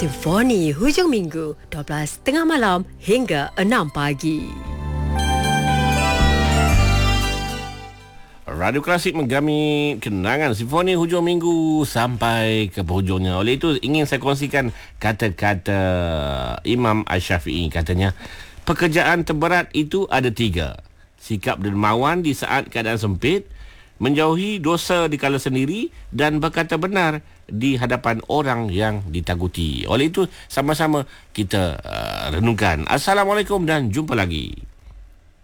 Simfoni hujung minggu 12.30 malam hingga 6 pagi. Radio Klasik menggami kenangan Simfoni hujung minggu sampai ke penghujungnya. Oleh itu ingin saya kongsikan kata-kata Imam Asy-Syafi'i. Katanya, pekerjaan terberat itu ada 3. Sikap dermawan di saat keadaan sempit, menjauhi dosa di kala sendiri, dan berkata benar di hadapan orang yang ditakuti. Oleh itu sama-sama kita renungkan. Assalamualaikum dan jumpa lagi.